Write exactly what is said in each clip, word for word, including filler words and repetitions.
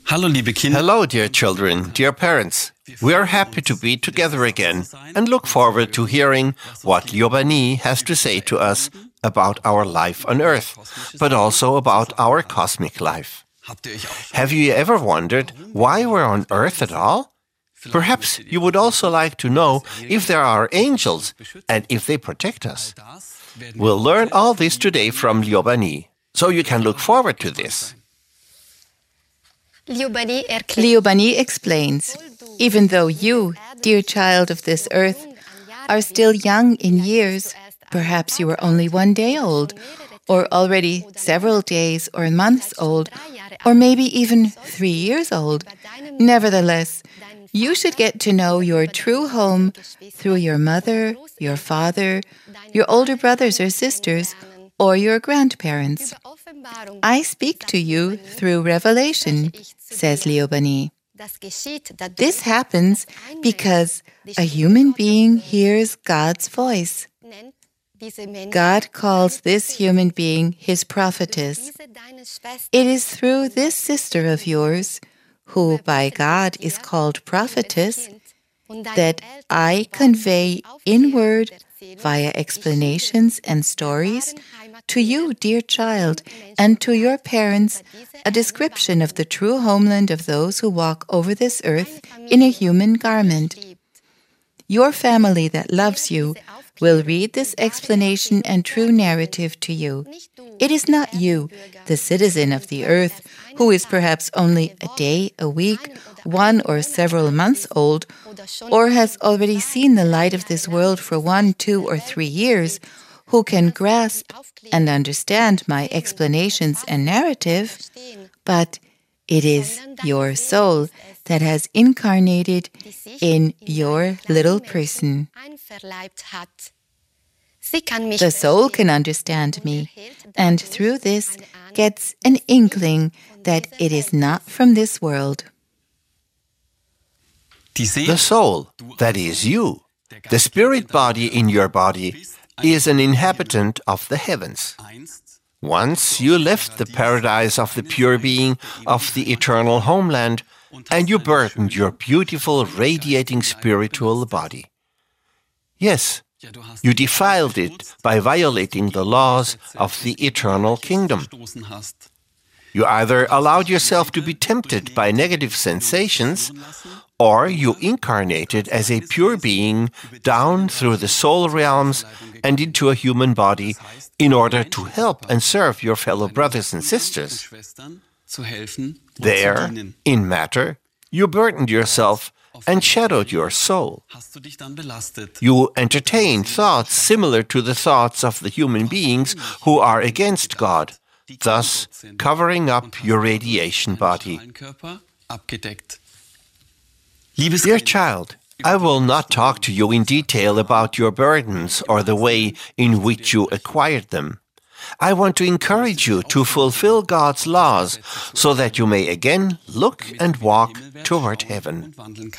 Hello, dear children, dear parents. We are happy to be together again and look forward to hearing what Lyobani has to say to us about our life on Earth, but also about our cosmic life. Have you ever wondered why we're on Earth at all? Perhaps you would also like to know if there are angels and if they protect us. We'll learn all this today from Lyobani, so you can look forward to this. Lyobani explains, even though you, dear child of this earth, are still young in years, perhaps you are only one day old, or already several days or months old, or maybe even three years old. Nevertheless, you should get to know your true home through your mother, your father, your older brothers or sisters, or your grandparents. I speak to you through revelation, says Lyobani. This happens because a human being hears God's voice. God calls this human being his prophetess. It is through this sister of yours, who by God is called prophetess, that I convey in word, via explanations and stories, to you, dear child, and to your parents, a description of the true homeland of those who walk over this earth in a human garment. Your family that loves you will read this explanation and true narrative to you. It is not you, the citizen of the earth, who is perhaps only a day, a week, one or several months old, or has already seen the light of this world for one, two, or three years, who can grasp and understand my explanations and narrative, but it is your soul that has incarnated in your little person. The soul can understand me, and through this gets an inkling that it is not from this world. The soul, that is you, the spirit body in your body, is an inhabitant of the heavens. Once you left the paradise of the pure being of the eternal homeland, and you burdened your beautiful, radiating spiritual body. Yes, you defiled it by violating the laws of the eternal kingdom. You either allowed yourself to be tempted by negative sensations, or you incarnated as a pure being down through the soul realms and into a human body in order to help and serve your fellow brothers and sisters. There, in matter, you burdened yourself and shadowed your soul. You entertained thoughts similar to the thoughts of the human beings who are against God, thus covering up your radiation body. Dear child, I will not talk to you in detail about your burdens or the way in which you acquired them. I want to encourage you to fulfill God's laws so that you may again look and walk toward heaven.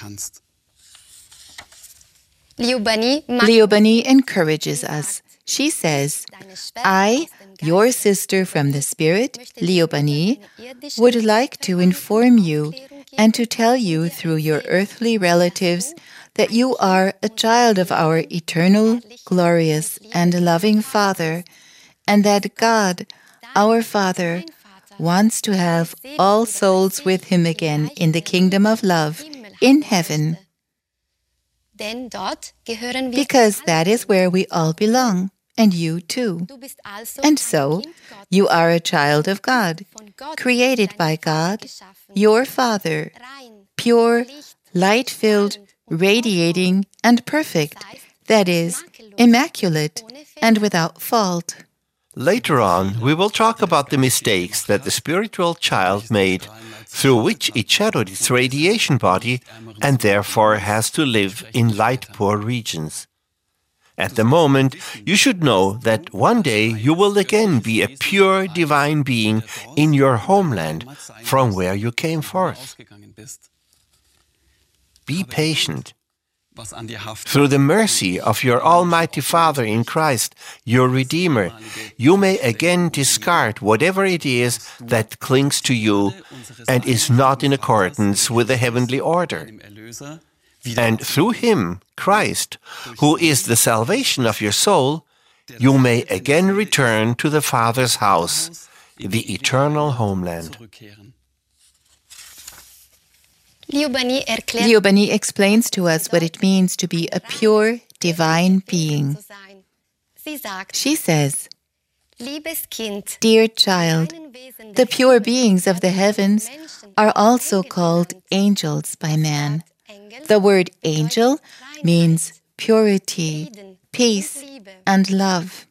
Lyobani encourages us. She says, I, your sister from the Spirit, Lyobani, would like to inform you and to tell you through your earthly relatives that you are a child of our eternal, glorious, and loving Father, and that God, our Father, wants to have all souls with Him again in the kingdom of love, in heaven. Because that is where we all belong, and you too. And so, you are a child of God, created by God, your Father, pure, light-filled, radiating, and perfect, that is, immaculate and without fault. Later on, we will talk about the mistakes that the spiritual child made, through which it shadowed its radiation body and therefore has to live in light-poor regions. At the moment, you should know that one day you will again be a pure divine being in your homeland from where you came forth. Be patient. Through the mercy of your Almighty Father in Christ, your Redeemer, you may again discard whatever it is that clings to you and is not in accordance with the heavenly order. And through Him, Christ, who is the salvation of your soul, you may again return to the Father's house, the eternal homeland. Liu Bani explains to us what it means to be a pure, divine being. She says, "Dear child, the pure beings of the heavens are also called angels by man. The word angel means purity, peace, and love.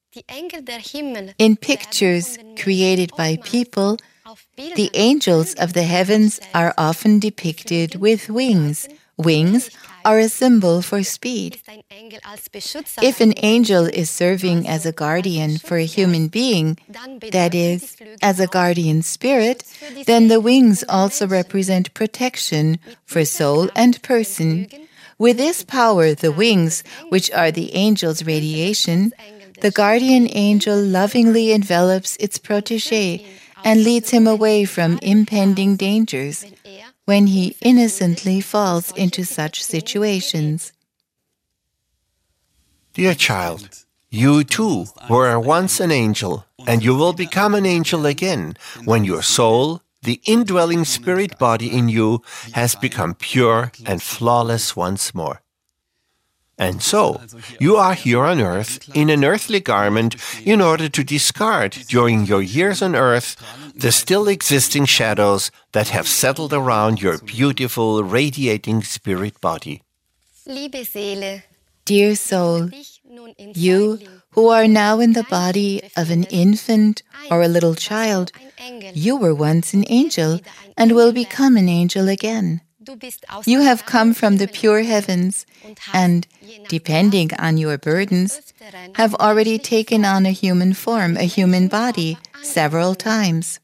In pictures created by people, the angels of the heavens are often depicted with wings. Wings are a symbol for speed. If an angel is serving as a guardian for a human being, that is, as a guardian spirit, then the wings also represent protection for soul and person. With this power, the wings, which are the angel's radiation, the guardian angel lovingly envelops its protégé and leads him away from impending dangers when he innocently falls into such situations." Dear child, you too were once an angel, and you will become an angel again when your soul, the indwelling spirit body in you, has become pure and flawless once more. And so, you are here on earth in an earthly garment in order to discard, during your years on earth, the still existing shadows that have settled around your beautiful, radiating spirit body. Dear soul, you who are now in the body of an infant or a little child, you were once an angel and will become an angel again. You have come from the pure heavens and, depending on your burdens, have already taken on a human form, a human body, several times.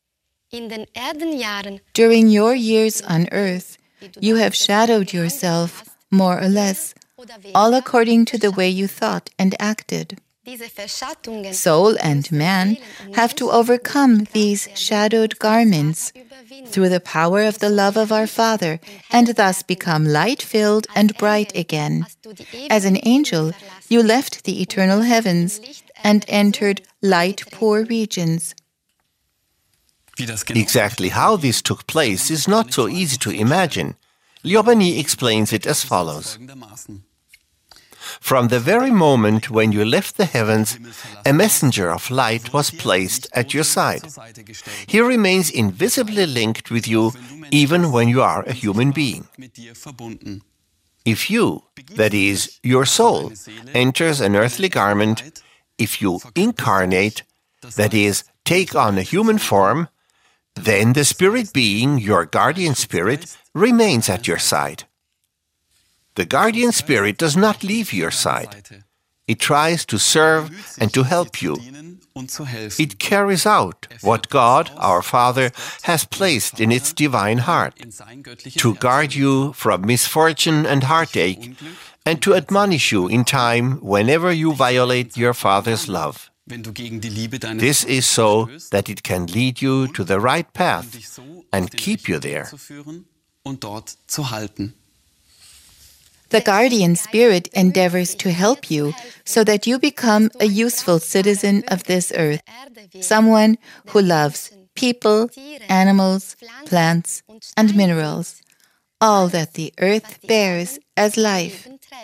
During your years on earth, you have shadowed yourself, more or less, all according to the way you thought and acted. Soul and man have to overcome these shadowed garments through the power of the love of our Father, and thus become light-filled and bright again. As an angel, you left the eternal heavens and entered light-poor regions. Exactly how this took place is not so easy to imagine. Liu Bani explains it as follows. From the very moment when you left the heavens, a messenger of light was placed at your side. He remains invisibly linked with you even when you are a human being. If you, that is, your soul, enters an earthly garment, if you incarnate, that is, take on a human form, then the spirit being, your guardian spirit, remains at your side. The guardian spirit does not leave your side. It tries to serve and to help you. It carries out what God, our Father, has placed in its divine heart, to guard you from misfortune and heartache, and to admonish you in time whenever you violate your Father's love. This is so that it can lead you to the right path and keep you there. The guardian spirit endeavors to help you so that you become a useful citizen of this earth, someone who loves people, animals, plants, and minerals, all that the earth bears as life.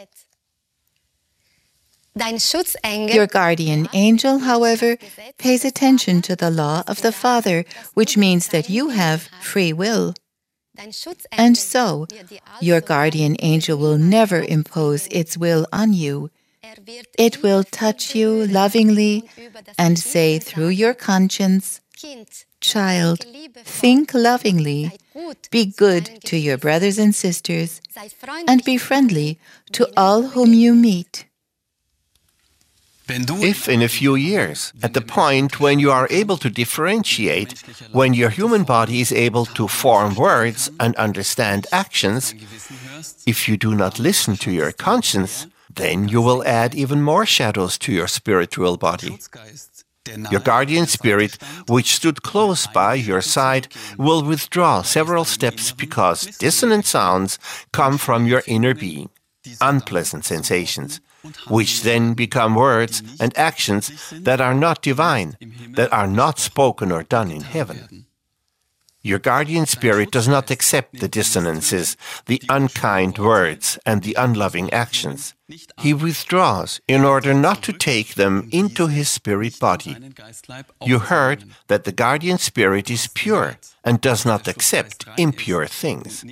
Your guardian angel, however, pays attention to the law of the Father, which means that you have free will. And so, your guardian angel will never impose its will on you. It will touch you lovingly and say through your conscience, "Child, think lovingly, be good to your brothers and sisters, and be friendly to all whom you meet." If in a few years, at the point when you are able to differentiate, when your human body is able to form words and understand actions, if you do not listen to your conscience, then you will add even more shadows to your spiritual body. Your guardian spirit, which stood close by your side, will withdraw several steps because dissonant sounds come from your inner being, unpleasant sensations, which then become words and actions that are not divine, that are not spoken or done in heaven. Your guardian spirit does not accept the dissonances, the unkind words, and the unloving actions. He withdraws in order not to take them into his spirit body. You heard that the guardian spirit is pure and does not accept impure things.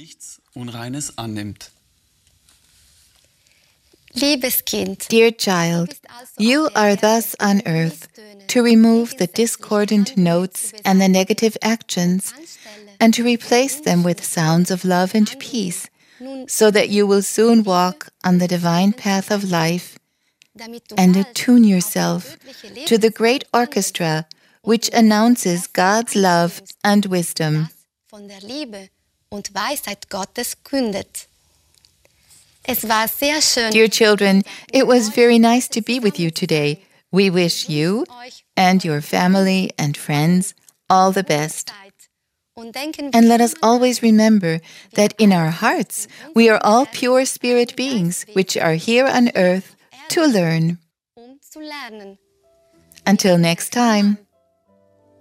Dear child, you are thus on earth to remove the discordant notes and the negative actions and to replace them with sounds of love and peace, so that you will soon walk on the divine path of life and attune yourself to the great orchestra which announces God's love and wisdom. Dear children, it was very nice to be with you today. We wish you and your family and friends all the best. And let us always remember that in our hearts we are all pure spirit beings which are here on earth to learn. Until next time.